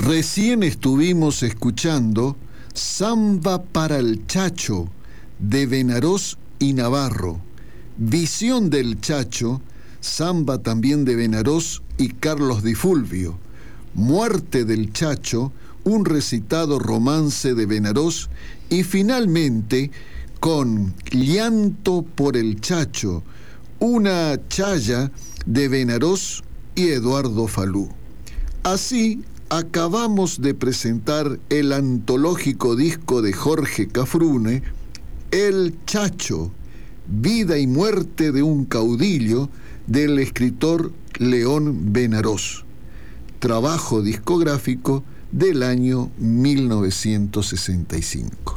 Recién estuvimos escuchando Samba para el Chacho, de Benarós y Navarro, Visión del Chacho, samba también de Benarós y Carlos Di Fulvio, Muerte del Chacho, un recitado romance de Benarós, y finalmente con Llanto por el Chacho, una chaya de Benarós y Eduardo Falú. Así acabamos de presentar el antológico disco de Jorge Cafrune, El Chacho, vida y muerte de un caudillo, del escritor León Benarós, trabajo discográfico del año 1965.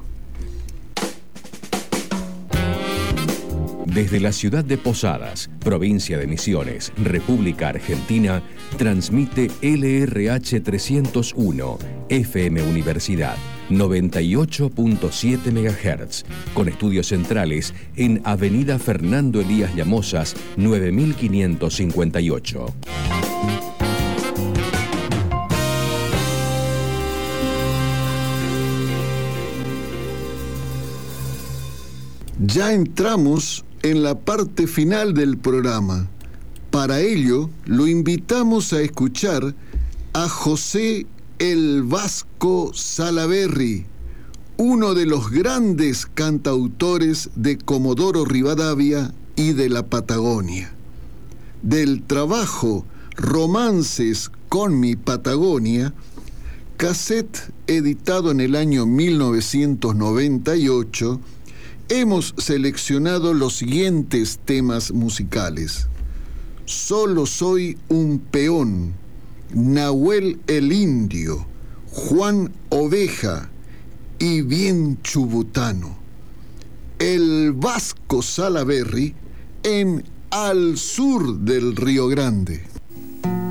Desde la ciudad de Posadas, provincia de Misiones, República Argentina, transmite LRH 301, FM Universidad, 98.7 MHz, con estudios centrales en Avenida Fernando Elías Llamosas, 9558. Ya entramos en la parte final del programa. Para ello, lo invitamos a escuchar a José el Vasco Salaverry, uno de los grandes cantautores de Comodoro Rivadavia y de la Patagonia. Del trabajo Romances con mi Patagonia, cassette editado en el año 1998, hemos seleccionado los siguientes temas musicales: Solo soy un peón, Nahuel el Indio, Juan Oveja y Bien Chubutano. El Vasco Salaverry en Al Sur del Río Grande.